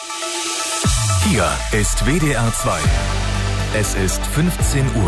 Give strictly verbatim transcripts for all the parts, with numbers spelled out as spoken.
Hier ist W D R zwei. Es ist fünfzehn Uhr.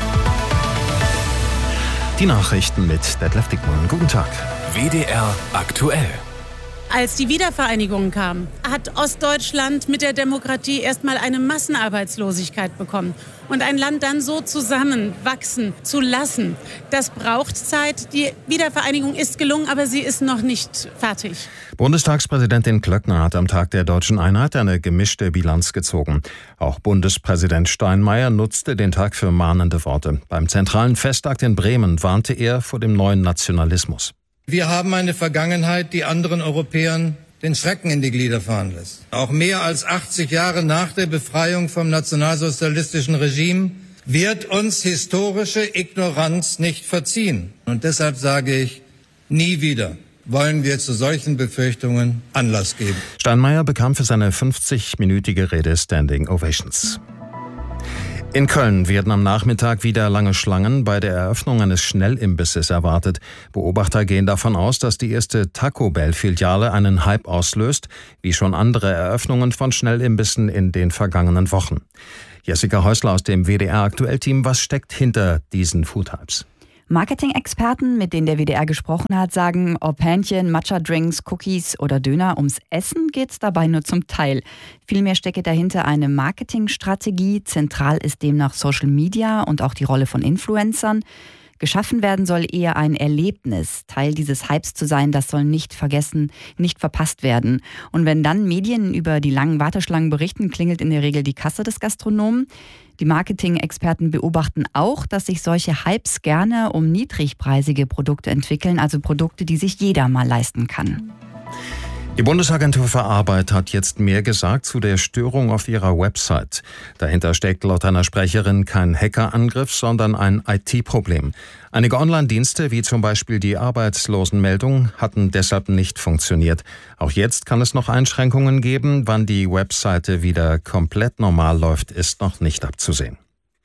Die Nachrichten mit Detlef Dickmann. Guten Tag. W D R aktuell. Als die Wiedervereinigung kam, hat Ostdeutschland mit der Demokratie erstmal eine Massenarbeitslosigkeit bekommen. Und ein Land dann so zusammenwachsen zu lassen, das braucht Zeit. Die Wiedervereinigung ist gelungen, aber sie ist noch nicht fertig. Bundestagspräsidentin Klöckner hat am Tag der Deutschen Einheit eine gemischte Bilanz gezogen. Auch Bundespräsident Steinmeier nutzte den Tag für mahnende Worte. Beim zentralen Festakt in Bremen warnte er vor dem neuen Nationalismus. Wir haben eine Vergangenheit, die anderen Europäern den Schrecken in die Glieder fahren lässt. Auch mehr als achtzig Jahre nach der Befreiung vom nationalsozialistischen Regime wird uns historische Ignoranz nicht verziehen. Und deshalb sage ich, nie wieder wollen wir zu solchen Befürchtungen Anlass geben. Steinmeier bekam für seine fünfzigminütige Rede Standing Ovations. In Köln werden am Nachmittag wieder lange Schlangen bei der Eröffnung eines Schnellimbisses erwartet. Beobachter gehen davon aus, dass die erste Taco Bell-Filiale einen Hype auslöst, wie schon andere Eröffnungen von Schnellimbissen in den vergangenen Wochen. Jessica Häusler aus dem W D R-Aktuell-Team, was steckt hinter diesen Food-Hypes? Marketing-Experten, mit denen der W D R gesprochen hat, sagen, ob Hähnchen, Matcha-Drinks, Cookies oder Döner, ums Essen geht's dabei nur zum Teil. Vielmehr stecke dahinter eine Marketingstrategie. Zentral ist demnach Social Media und auch die Rolle von Influencern. Geschaffen werden soll eher ein Erlebnis. Teil dieses Hypes zu sein, das soll nicht vergessen, nicht verpasst werden. Und wenn dann Medien über die langen Warteschlangen berichten, klingelt in der Regel die Kasse des Gastronomen. Die Marketing-Experten beobachten auch, dass sich solche Hypes gerne um niedrigpreisige Produkte entwickeln, also Produkte, die sich jeder mal leisten kann. Die Bundesagentur für Arbeit hat jetzt mehr gesagt zu der Störung auf ihrer Website. Dahinter steckt laut einer Sprecherin kein Hackerangriff, sondern ein I T-Problem. Einige Online-Dienste, wie zum Beispiel die Arbeitslosenmeldung, hatten deshalb nicht funktioniert. Auch jetzt kann es noch Einschränkungen geben. Wann die Webseite wieder komplett normal läuft, ist noch nicht abzusehen.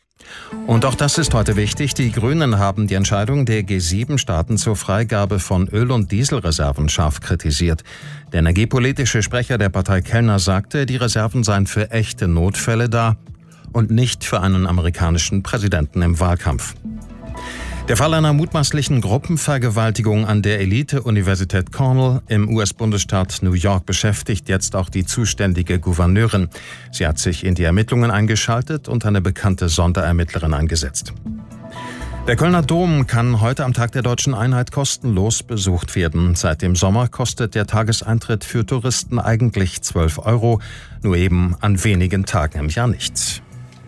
Und auch das ist heute wichtig. Die Grünen haben die Entscheidung der G sieben Staaten zur Freigabe von Öl- und Dieselreserven scharf kritisiert. Der energiepolitische Sprecher der Partei Kellner sagte, die Reserven seien für echte Notfälle da und nicht für einen amerikanischen Präsidenten im Wahlkampf. Der Fall einer mutmaßlichen Gruppenvergewaltigung an der Elite-Universität Cornell im U S-Bundesstaat New York beschäftigt jetzt auch die zuständige Gouverneurin. Sie hat sich in die Ermittlungen eingeschaltet und eine bekannte Sonderermittlerin eingesetzt. Der Kölner Dom kann heute am Tag der Deutschen Einheit kostenlos besucht werden. Seit dem Sommer kostet der Tageseintritt für Touristen eigentlich zwölf Euro, nur eben an wenigen Tagen im Jahr nicht.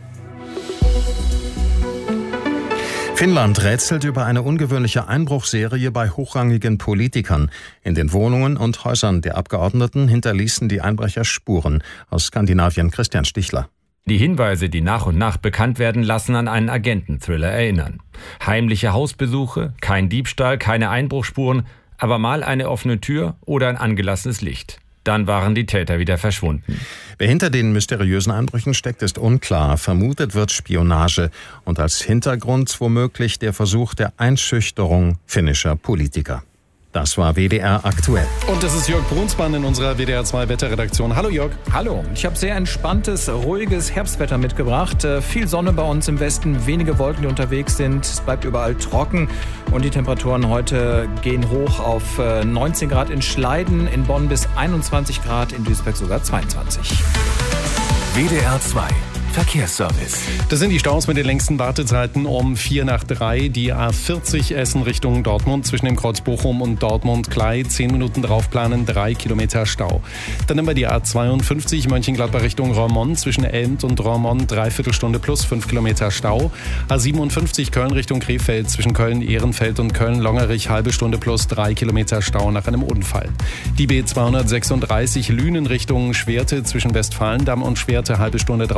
Finnland rätselt über eine ungewöhnliche Einbruchserie bei hochrangigen Politikern. In den Wohnungen und Häusern der Abgeordneten hinterließen die Einbrecher Spuren. Aus Skandinavien Christian Stichler. Die Hinweise, die nach und nach bekannt werden, lassen an einen Agenten-Thriller erinnern. Heimliche Hausbesuche, kein Diebstahl, keine Einbruchsspuren, aber mal eine offene Tür oder ein angelassenes Licht. Dann waren die Täter wieder verschwunden. Wer hinter den mysteriösen Einbrüchen steckt, ist unklar. Vermutet wird Spionage und als Hintergrund womöglich der Versuch der Einschüchterung finnischer Politiker. Das war W D R aktuell. Und das ist Jörg Brunsmann in unserer W D R zwei Wetterredaktion. Hallo Jörg. Hallo. Ich habe sehr entspanntes, ruhiges Herbstwetter mitgebracht. Äh, viel Sonne bei uns im Westen, wenige Wolken, die unterwegs sind. Es bleibt überall trocken und die Temperaturen heute gehen hoch auf äh, neunzehn Grad in Schleiden, in Bonn bis einundzwanzig Grad, in Duisburg sogar zweiundzwanzig. W D R zwei Verkehrsservice. Das sind die Staus mit den längsten Wartezeiten um vier nach drei. Die A vierzig Essen Richtung Dortmund zwischen dem Kreuz Bochum und Dortmund-Klei. Zehn Minuten draufplanen, drei Kilometer Stau. Dann nehmen wir die A zweiundfünfzig Mönchengladbach Richtung Roermond zwischen Elmt und Roermond. Dreiviertelstunde plus fünf Kilometer Stau. A siebenundfünfzig Köln Richtung Krefeld zwischen Köln-Ehrenfeld und Köln-Longerich. Halbe Stunde plus drei Kilometer Stau nach einem Unfall. Die B zweihundertsechsunddreißig Lünen Richtung Schwerte zwischen Westfalendamm und Schwerte. Halbe Stunde drauf, vier Kilometer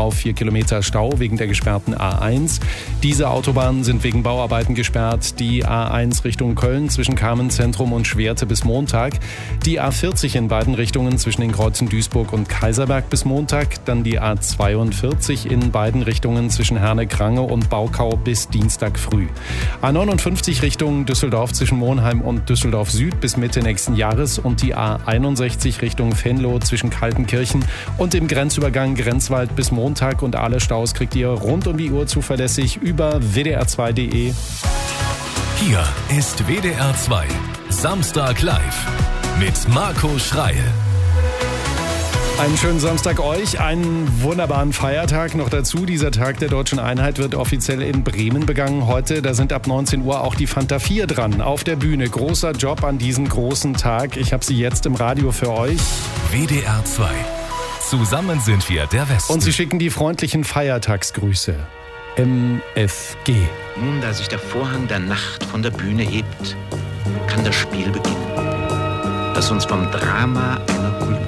Kilometer Stau wegen der gesperrten A eins. Diese Autobahnen sind wegen Bauarbeiten gesperrt. Die A eins Richtung Köln zwischen Carmenzentrum und Schwerte bis Montag. Die A vierzig in beiden Richtungen zwischen den Kreuzen Duisburg und Kaiserberg bis Montag. Dann die A zweiundvierzig in beiden Richtungen zwischen Herne-Krange und Baukau bis Dienstag früh. A neunundfünfzig Richtung Düsseldorf zwischen Monheim und Düsseldorf Süd bis Mitte nächsten Jahres und die A einundsechzig Richtung Venlo zwischen Kaltenkirchen und dem Grenzübergang Grenzwald bis Montag. Und alle Staus kriegt ihr rund um die Uhr zuverlässig über w d r zwei punkt d e. Hier ist W D R zwei Samstag live mit Marco Schreil. Einen schönen Samstag euch, einen wunderbaren Feiertag noch dazu. Dieser Tag der Deutschen Einheit wird offiziell in Bremen begangen heute. Da sind ab neunzehn Uhr auch die Fanta vier dran auf der Bühne. Großer Job an diesem großen Tag. Ich habe sie jetzt im Radio für euch. W D R zwei. Zusammen sind wir der Westen. Und sie schicken die freundlichen Feiertagsgrüße. M F G. Nun, da sich der Vorhang der Nacht von der Bühne hebt, kann das Spiel beginnen, das uns vom Drama einer Kultur